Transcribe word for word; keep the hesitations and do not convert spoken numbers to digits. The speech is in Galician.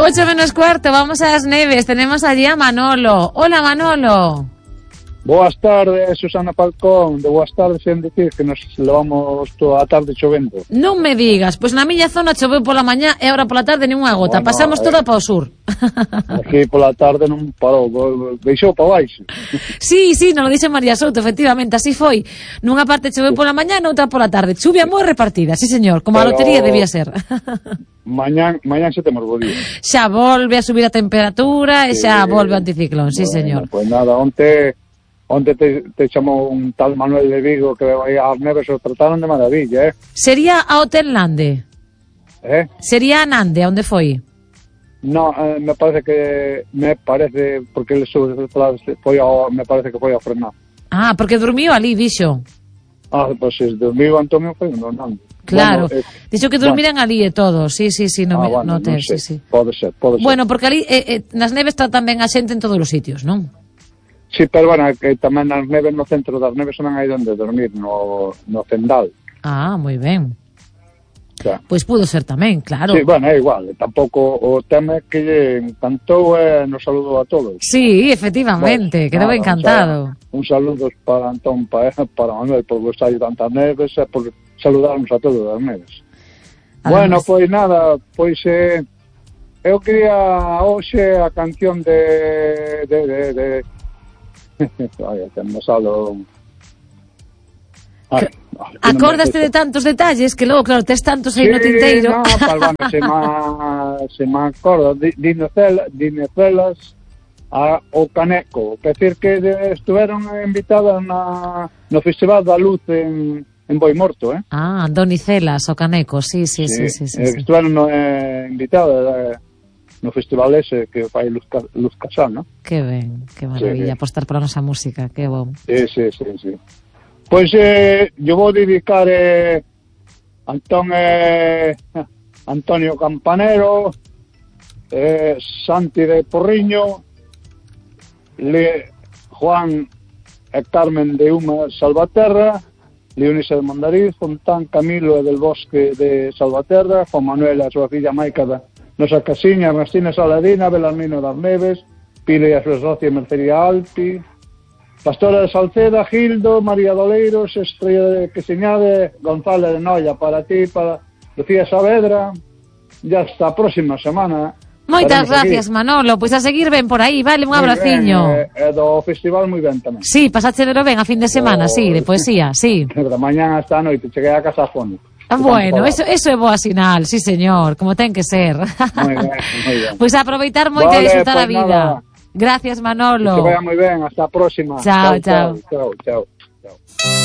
Ocho menos cuarto, vamos a las Neves. Tenemos allí a Manolo. Hola, Manolo. Boas tardes, Susana Falcón. De boas tardes, sen dicir que nos levamos toda a tarde chovendo. Non me digas, pois na miña zona choveu pola mañá e ahora pola tarde nin unha gota. Bueno, Pasamos eh, toda para o sur. Aquí pola tarde non parou, deixou para baixo. Sí, sí, non lo dixe María Souto, efectivamente, así foi. Nunha parte choveu pola mañá, noutra pola tarde. Chuvia moi repartida, sí señor, como Pero... a lotería debía ser. Mañán, mañán se temos bo día. Xa volve a subir a temperatura e Sí, xa volve o anticiclón, sí bueno, señor. Pois pues nada, onte... Onte te, te chamou un tal Manuel de Vigo que vai ás Neves, o trataron de maravilla, eh? Sería a Hotel Nande? Eh? Sería a Nande, onde foi? No, eh, me parece que... Me parece... Porque ele sube, foi ao, me parece que foi a frenar. Ah, porque dormiu ali, dixo. Ah, pois pues, se dormiu Antonio foi no Nande. Claro, bueno, eh, dixo que dormiran bueno. ali e todo, sí, sí, sí, no, ah, me, bueno, no non te, sei. sí, sí. Pode ser, pode ser. Bueno, porque ali eh, eh, nas neves tratan ben a xente en todos os sitios, non? Sí, pero bueno, que tamén nas neves, no centro das neves non hai onde dormir, no, no Cendal. Ah, moi ben. O sea, pois pudo ser tamén, claro. Sí, bueno, é igual, tampouco o tema que lle encantou é eh, nos saludo a todos. Sí, efectivamente, bueno, quedou nada, encantado. Un, sal, un saludo para Antón, para, para Manuel, por gostar de tantas neves e por saludarnos a todos das neves. Además... Bueno, pois nada, pois eh, eu quería hoxe a canción de... de, de, de Vaya, que me salo... Ay, Acordaste no de tantos detalles que logo, claro, tes tantos aí sí, no tinteiro. No, pues, bueno, se me, se me acordo. Dinecelas a o Caneco. Quer decir que de, estuveron invitadas na, no Festival da Luz en, en Boimorto, eh? Ah, Donicelas, o Caneco, sí, sí, sí. sí, sí, sí, eh, sí. Estuveron no, eh, invitadas... Eh, no festival ese que fai Luz, Luz Casal, ¿no? Que ben, que maravilla, sí, apostar pola nosa música, que bom. Sí, sí, sí, sí. Pois eh, yo vou dedicar eh, Antón, eh, Antonio Campanero, eh, Santi de Porriño, Le, Juan e Carmen de Uma Salvaterra, Leonisa de Mondariz, Fontán Camilo e del Bosque de Salvaterra, Juan Manuel e a súa filla Maica da Nosa Casiña, Ernestina Saladina, Belarmino das Neves, Pile e a súa socia Mercería Alpi, Pastora de Salceda, Gildo, María Doleiros, Estrella de Quesiñade, González de Noia, para ti, para Lucía Saavedra, e hasta a próxima semana. Moitas gracias, aquí. Manolo, pois a seguir ben por aí, vale, un abraciño. E eh, eh, do festival moi ben tamén. Sí, pasáchelo ben a fin de semana, oh, sí, de poesía, sí. Da mañá hasta a noite, cheguei a casa a fondo. Ah, bueno, eso, eso é boa sinal, sí señor, como ten que ser. Moi ben, moi ben. Pois pues aproveitar moito vale, e disfrutar pues a vida. Nada. Gracias, Manolo. Que vaya moi ben, hasta a próxima. Chao, chao. Chao, chao. chao.